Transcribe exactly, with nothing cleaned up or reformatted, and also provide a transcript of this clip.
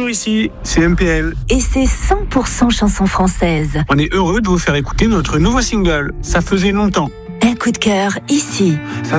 Bonjour, ici, c'est M P L. Et c'est cent pour cent chansons françaises. On est heureux de vous faire écouter notre nouveau single. Ça faisait longtemps. Un coup de cœur, ici.